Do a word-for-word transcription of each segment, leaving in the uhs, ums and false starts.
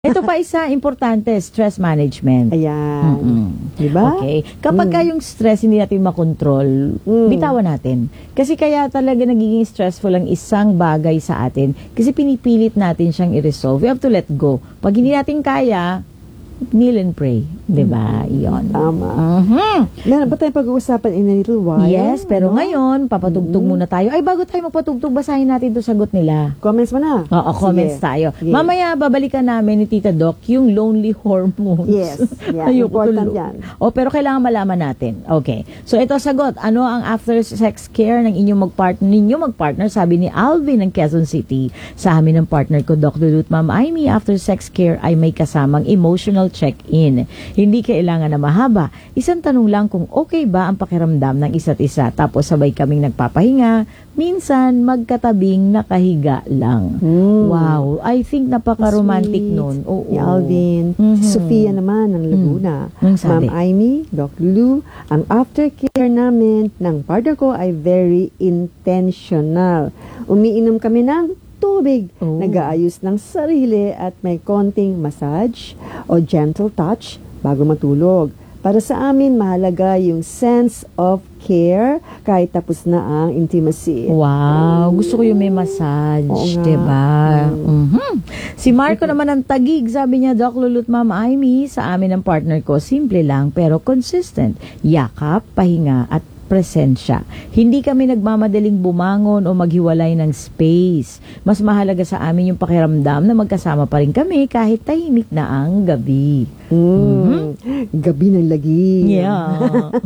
Ito pa isa, importante, stress management. Ayan. Mm-mm. Diba? Okay. Kapag Mm. ka yung stress hindi natin makontrol, Mm. bitawan natin. Kasi kaya talaga nagiging stressful ang isang bagay sa atin kasi pinipilit natin siyang i-resolve. We have to let go. Pag hindi natin kaya, kneel and pray. Diba? Iyon. Tama. Mhm. Meron ba tayong pag-uusapan in a little while? Yes, pero Ano? ngayon, papatugtog Mm. muna tayo. Ay, bago tayo magpatugtog, basahin natin ito sagot nila. Comments mo na. Oo, comments Sige. tayo. Sige. Mamaya, babalikan namin ni Tita Doc yung lonely hormones. Yes. Yeah, Ayoko important tulo. yan. O, pero kailangan malaman natin. Okay. So, ito sagot. Ano ang after-sex care ng inyong magpartner, ninyo magpartner? Sabi ni Alvin ng Quezon City. Sa amin ng partner ko, Doctor Ruth Ma'am Amy, after-sex care ay may kasamang emotional check-in. Hindi kailangan na mahaba. Isang tanong lang kung okay ba ang pakiramdam ng isa't isa. Tapos sabay kaming nagpapahinga. Minsan, magkatabing nakahiga lang. Mm. Wow. I think napaka-romantic Sweet. nun. Oo. Ni Alvin. Mhm. Si Sophia naman ng Laguna. Anong sabi? Ma'am Amy, Doc Lulu, ang aftercare namin ng partner ko ay very intentional. Umiinom kami ng tubig, Oh. nag-aayos ng sarili at may konting massage o gentle touch bago matulog. Para sa amin, mahalaga yung sense of care kahit tapos na ang intimacy. Wow, gusto ko yung may massage, Oo nga. diba? Mhm. Si Marco naman ang tagig, sabi niya, Doc Lulut Ma'am Amy, sa amin ng partner ko, simple lang pero consistent. Yakap, pahinga at presensya. Hindi kami nagmamadaling bumangon o maghiwalay ng space. Mas mahalaga sa amin yung pakiramdam na magkasama pa rin kami kahit tahimik na ang gabi. Mm. Gabi ng lagi. Yeah.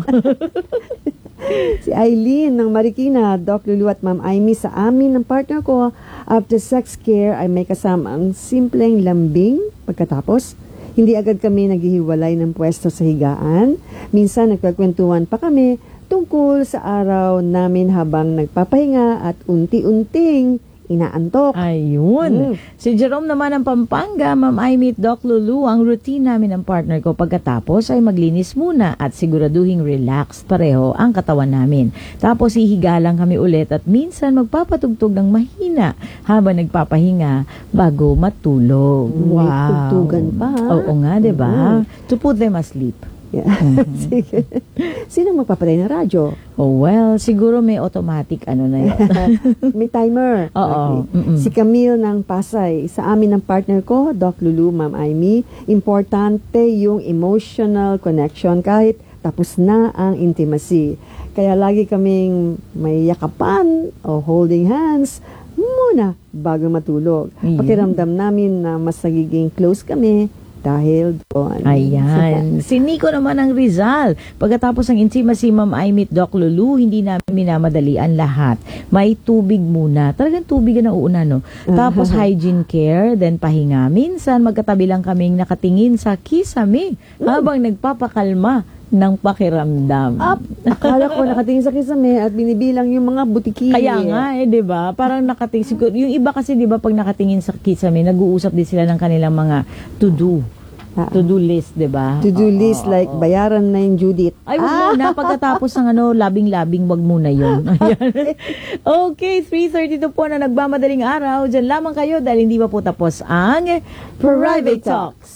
Si Eileen ng Marikina, Doc Lulu at Ma'am Amy, sa amin ng partner ko, after sex care ay may kasama ang simpleng lambing pagkatapos. Hindi agad kami naghihiwalay ng pwesto sa higaan. Minsan nagkakwentuhan pa kami tungkol sa araw namin habang nagpapahinga at unti-unting inaantok. Ayun. Mm. Si Jerome naman ng Pampanga, Ma'am Amy at Doc Lulu, ang routine namin ng partner ko pagkatapos ay maglinis muna at siguraduhing relaxed pareho ang katawan namin. Tapos hihiga lang kami ulit at minsan magpapatugtog ng mahina habang nagpapahinga bago matulog. May Wow. tugtugan pa. Oo nga, diba? Mm. To put them asleep. Yeah. Sige. Sino magpapatay ng radyo? Oh well, siguro may automatic ano na yun. May timer. Oo. Mm-mm. Si Camille ng Pasay. Sa amin ng partner ko, Doc Lulu, Ma'am Amy, importante yung emotional connection kahit tapos na ang intimacy. Kaya lagi kaming may yakapan o holding hands muna bago matulog. Mm. Pakiramdam namin na mas nagiging close kami dahil doon. Ayan. Si Nico naman ang Rizal. Pagkatapos ng intimacy, Ma'am Amy at Doc Lulu, hindi namin minamadalian lahat. May tubig muna. Talagang tubig ang nauna, no? Tapos hygiene care, then pahinga. Minsan, magkatabi lang kaming nakatingin sa kisame habang nagpapakalma ng pakiramdam. Up! Akala ko nakatingin sa kisame at binibilang yung mga butiki. Kaya nga eh, 'di ba? Parang nakatingin siguro yung iba kasi 'di ba pag nakatingin sa kisame, nag-uusap din sila ng kanilang mga to do. Ah. To-do list, 'di ba? To-do Oo, list oo, like oo. bayaran na yung Judith. Ay, wag muna. Pagkatapos ng ano, labing-labing, wag muna yun. Ayan. Okay, three thirty-two po na nagmamadaling araw. Diyan lamang kayo dahil hindi pa po tapos ang Private Talks.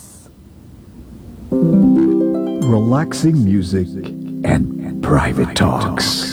Relaxing music and private talks.